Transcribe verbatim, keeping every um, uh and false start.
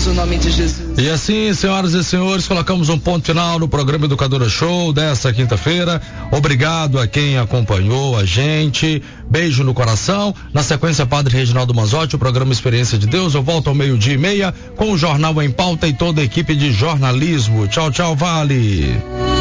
no nome de Jesus. E assim, senhoras e senhores, colocamos um ponto final no programa Educadora Show desta quinta-feira. Obrigado a quem acompanhou a gente. Beijo no coração. Na sequência, Padre Reginaldo Manzotti, o programa Experiência de Deus. Eu volto ao meio-dia e meia com o Jornal em Pauta e toda a equipe de jornalismo. Tchau, tchau, Vale.